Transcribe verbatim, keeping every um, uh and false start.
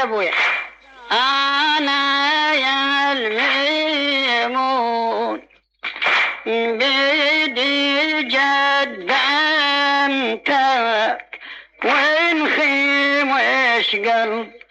ابويا. انا يا الميمون بدي جدمتك وانخي مش قلب